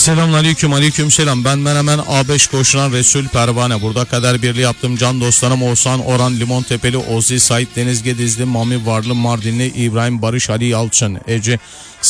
Selamünaleyküm, aleykümselam. Ben Menemen A5 koşulan Resul Pervane. Burada kader birliği yaptığım can dostlarım Oğuzhan, Orhan, Limon Tepeli, Ozi, Sait, Deniz Gedizli, Mami Varlı, Mardinli, İbrahim, Barış, Ali Yalçın, Ece,